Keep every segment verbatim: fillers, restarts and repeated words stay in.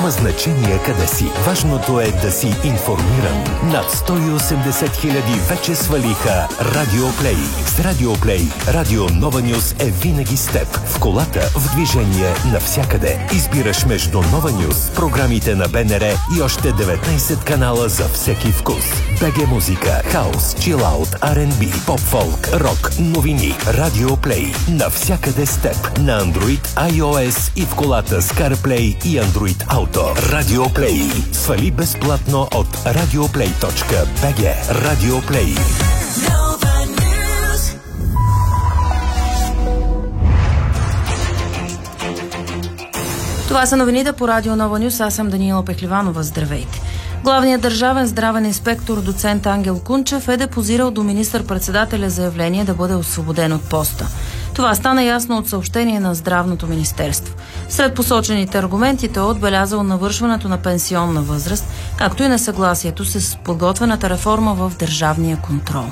Няма значение къде си. Важното е да си информиран. Над сто и осемдесет хиляди вече свалиха Радио Плей. С Радио Плей, Радио Нова Нюс е винаги с теб. В колата, в движение, навсякъде. Избираш между Нова Нюс, програмите на БНР и още деветнайсет канала за всеки вкус. БГ музика, хаус, чилаут, Ар енд Би, поп-фолк, рок, новини. Радио Плей. Навсякъде с теб. На Android, iOS и в колата с CarPlay и Android Auto. Радио Плей. Свали безплатно от радиоплей точка би джи. Радио Плей. Това са новините по Радио Нова Нюс. Аз съм Даниела Пехливанова. Здравейте. Главният държавен здравен инспектор доцент Ангел Кунчев е депозирал до министър-председателя заявление да бъде освободен от поста. Това стана ясно от съобщение на Здравното министерство. След посочените аргументи той е отбелязал навършването на пенсионна възраст, както и несъгласието с подготвената реформа в държавния контрол.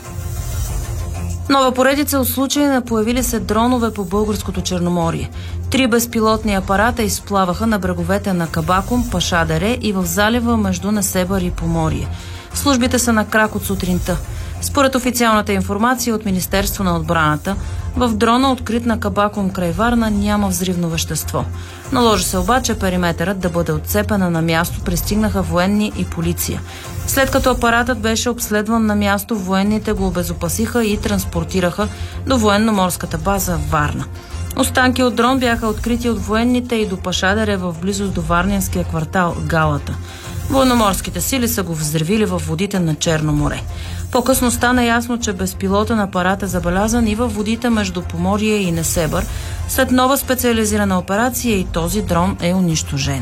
Нова поредица от случаи на появили се дронове по българското Черноморие. Три безпилотни апарата изплаваха на бреговете на Кабакум, Пашадаре и в залива между Несебър и Поморие. Службите са на крак от сутринта. Според официалната информация от Министерство на отбраната, в дрона, открит на Кабакум край Варна, няма взривно вещество. Наложи се обаче периметърът да бъде отцепена. На място пристигнаха военни и полиция. След като апаратът беше обследван на място, военните го обезопасиха и транспортираха до военно-морската база в Варна. Останки от дрон бяха открити от военните и до Пашадаре в близост до варненския квартал Галата. Военноморските сили са го взривили във водите на Черно море. По-късно стана ясно, че безпилотен апарат е забелязан и във водите между Поморие и Несебър. След нова специализирана операция и този дрон е унищожен.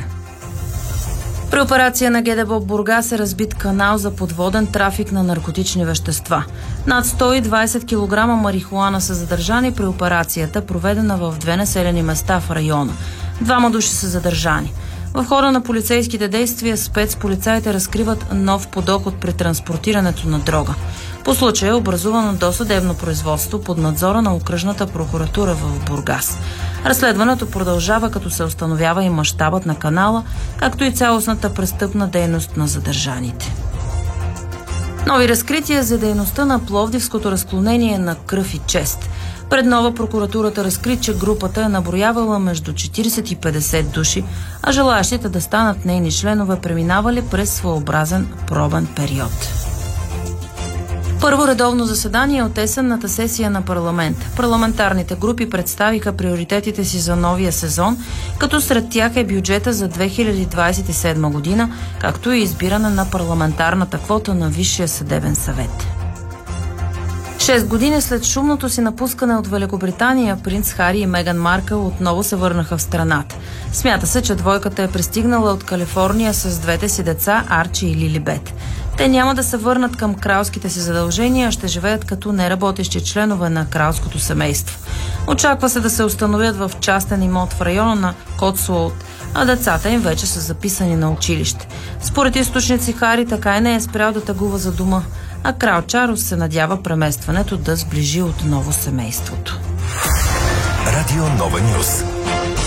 При операция на ГДБОП Бургас е разбит канал за подводен трафик на наркотични вещества. Над сто и двайсет килограма марихуана са задържани при операцията, проведена в две населени места в района. Двама души са задържани. В хода на полицейските действия спецполицаите разкриват нов подоход при транспортирането на дрога. По случая е образувано досъдебно производство под надзора на окръжната прокуратура в Бургас. Разследването продължава, като се установява и мащабът на канала, както и цялостната престъпна дейност на задържаните. Нови разкрития за дейността на Пловдивското разклонение на Кръв и чест. Пред нова прокуратурата разкри, че групата е наброявала между четирийсет и петдесет души, а желаящите да станат нейни членове преминавали през своеобразен пробен период. Първо редовно заседание от есенната сесия на парламент. Парламентарните групи представиха приоритетите си за новия сезон, като сред тях е бюджета за две хиляди двайсет и седма година, както и избиране на парламентарната квота на Висшия съдебен съвет. Шест години след шумното си напускане от Великобритания, принц Хари и Меган Маркъл отново се върнаха в страната. Смята се, че двойката е пристигнала от Калифорния с двете си деца Арчи и Лилибет. Те няма да се върнат към кралските си задължения, а ще живеят като неработещи членове на кралското семейство. Очаква се да се установят в частен имот в района на Котсуолт, а децата им вече са записани на училище. Според източници, Хари така и не е спрял да тъгува за дома, а крал Чарлз се надява преместването да сближи отново семейството. Радио Нова Нюс.